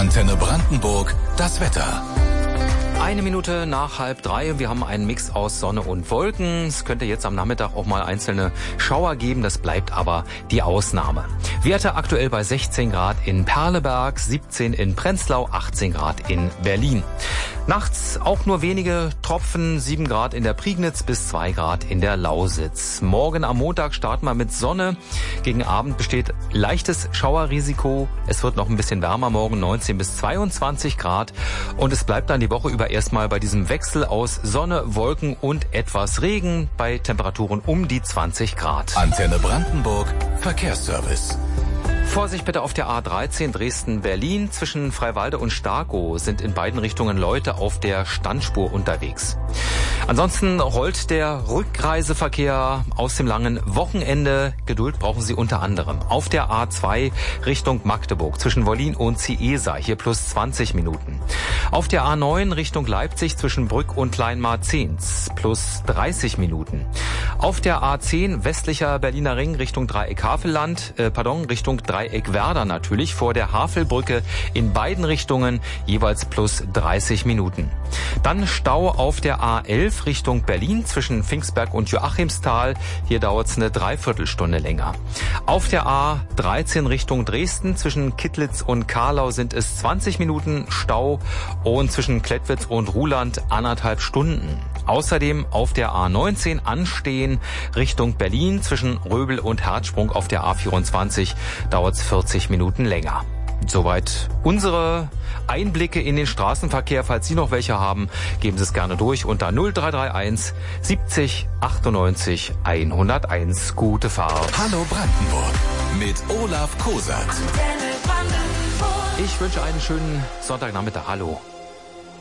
Antenne Brandenburg, das Wetter. 1 Minute nach 2:30 und wir haben einen Mix aus Sonne und Wolken. Es könnte jetzt am Nachmittag auch mal einzelne Schauer geben, das bleibt aber die Ausnahme. Werte aktuell bei 16 Grad in Perleberg, 17 in Prenzlau, 18 Grad in Berlin. Nachts auch nur wenige Tropfen, 7 Grad in der Prignitz bis 2 Grad in der Lausitz. Morgen am Montag starten wir mit Sonne. Gegen Abend besteht leichtes Schauerrisiko. Es wird noch ein bisschen wärmer morgen, 19 bis 22 Grad. Und es bleibt dann die Woche über erstmal bei diesem Wechsel aus Sonne, Wolken und etwas Regen bei Temperaturen um die 20 Grad. Antenne Brandenburg, Verkehrsservice. Vorsicht bitte auf der A13 Dresden-Berlin. Zwischen Freiwalde und Starkow sind in beiden Richtungen Leute auf der Standspur unterwegs. Ansonsten rollt der Rückreiseverkehr aus dem langen Wochenende. Geduld brauchen Sie unter anderem auf der A2 Richtung Magdeburg zwischen Wollin und Ciesa, hier plus 20 Minuten. Auf der A9 Richtung Leipzig zwischen Brück und Kleinmarzens plus 30 Minuten. Auf der A10 westlicher Berliner Ring Richtung Richtung Dreieck Werder natürlich, vor der Havelbrücke in beiden Richtungen jeweils plus 30 Minuten. Dann Stau auf der A11 Richtung Berlin zwischen Pfingstberg und Joachimsthal. Hier dauert es eine Dreiviertelstunde länger. Auf der A13 Richtung Dresden zwischen Kittlitz und Karlau sind es 20 Minuten Stau und zwischen Klettwitz und Ruhland 1,5 Stunden. Außerdem auf der A19 anstehen Richtung Berlin zwischen Röbel und Herzsprung auf der A24 dauert es 40 Minuten länger. Soweit unsere Einblicke in den Straßenverkehr. Falls Sie noch welche haben, geben Sie es gerne durch unter 0331 70 98 101. Gute Fahrt. Hallo Brandenburg mit Olaf Kosat. Ich wünsche einen schönen Sonntagnachmittag. Hallo.